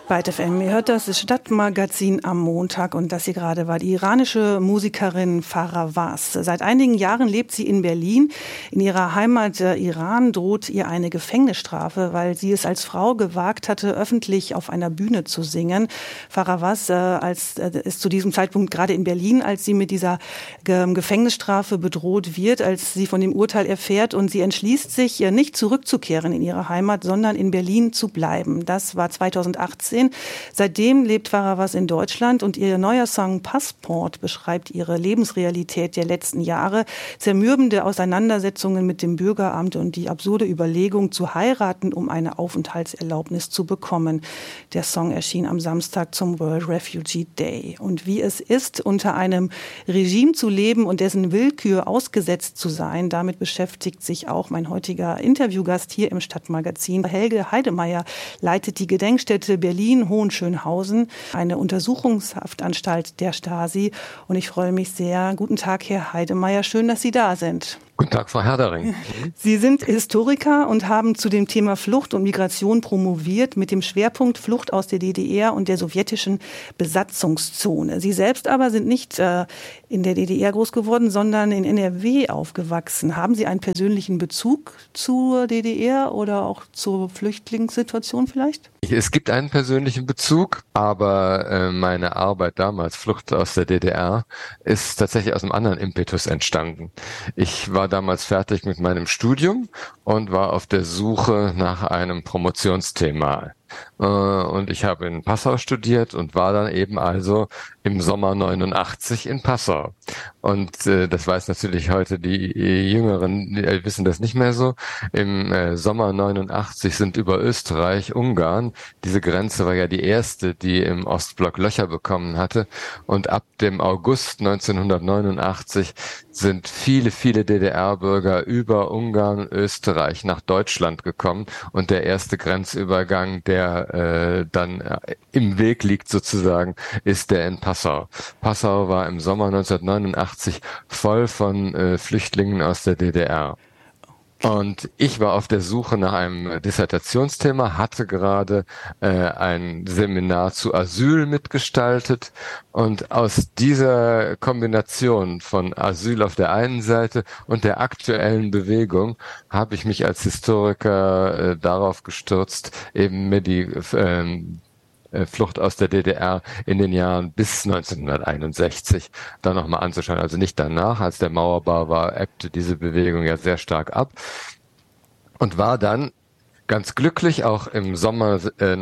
Bei FM. Ihr hört das Stadtmagazin am Montag und das hier gerade war die iranische Musikerin Farawaz. Seit einigen Jahren lebt sie in Berlin. In ihrer Heimat Iran droht ihr eine Gefängnisstrafe, weil sie es als Frau gewagt hatte, öffentlich auf einer Bühne zu singen. Farawaz ist zu diesem Zeitpunkt gerade in Berlin, als sie mit dieser Gefängnisstrafe bedroht wird, als sie von dem Urteil erfährt, und sie entschließt sich, nicht zurückzukehren in ihre Heimat, sondern in Berlin zu bleiben. Das war 2018. Seitdem lebt Farawaz in Deutschland und ihr neuer Song Passport beschreibt ihre Lebensrealität der letzten Jahre, zermürbende Auseinandersetzungen mit dem Bürgeramt und die absurde Überlegung zu heiraten, um eine Aufenthaltserlaubnis zu bekommen. Der Song erschien am Samstag zum World Refugee Day. Und wie es ist, unter einem Regime zu leben und dessen Willkür ausgesetzt zu sein, damit beschäftigt sich auch mein heutiger Interviewgast hier im Stadtmagazin. Helge Heidemeyer leitet die Gedenkstätte Berlin-Hohenschönhausen, eine Untersuchungshaftanstalt der Stasi. Und ich freue mich sehr. Guten Tag, Herr Heidemeyer. Schön, dass Sie da sind. Guten Tag, Frau Herdering. Sie sind Historiker und haben zu dem Thema Flucht und Migration promoviert mit dem Schwerpunkt Flucht aus der DDR und der sowjetischen Besatzungszone. Sie selbst aber sind nicht in der DDR groß geworden, sondern in NRW aufgewachsen. Haben Sie einen persönlichen Bezug zur DDR oder auch zur Flüchtlingssituation vielleicht? Es gibt einen persönlichen Bezug, aber meine Arbeit damals, Flucht aus der DDR, ist tatsächlich aus einem anderen Impetus entstanden. Ich war damals fertig mit meinem Studium und war auf der Suche nach einem Promotionsthema. Und ich habe in Passau studiert und war dann eben also im Sommer 89 in Passau. Und das weiß natürlich heute die Jüngeren, die wissen das nicht mehr so. Im Sommer 89 sind über Österreich, Ungarn, diese Grenze war ja die erste, die im Ostblock Löcher bekommen hatte. Und ab dem August 1989 sind viele, viele DDR-Bürger über Ungarn und Österreich nach Deutschland gekommen. Und der erste Grenzübergang, der dann im Weg liegt sozusagen, ist der in Passau. Passau war im Sommer 1989 voll von Flüchtlingen aus der DDR. Und ich war auf der Suche nach einem Dissertationsthema, hatte gerade ein Seminar zu Asyl mitgestaltet, und aus dieser Kombination von Asyl auf der einen Seite und der aktuellen Bewegung habe ich mich als Historiker darauf gestürzt, eben mir die Flucht aus der DDR in den Jahren bis 1961 dann nochmal anzuschauen. Also nicht danach, als der Mauerbau war, ebbte diese Bewegung ja sehr stark ab, und war dann ganz glücklich, auch im Sommer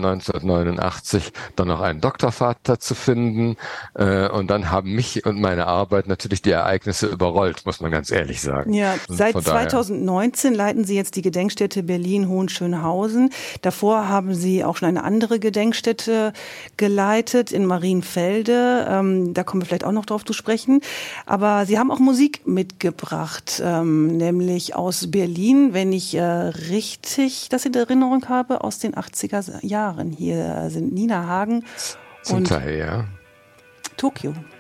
1989 dann noch einen Doktorvater zu finden. Und dann haben mich und meine Arbeit natürlich die Ereignisse überrollt, muss man ganz ehrlich sagen. Ja, seit 2019 leiten Sie jetzt die Gedenkstätte Berlin-Hohenschönhausen. Davor haben Sie auch schon eine andere Gedenkstätte geleitet in Marienfelde. Da kommen wir vielleicht auch noch drauf zu sprechen. Aber Sie haben auch Musik mitgebracht, nämlich aus Berlin, wenn ich richtig das in Erinnerung habe, aus den 80er Jahren. Hier sind Nina Hagen zum und Teil, ja. Tokio.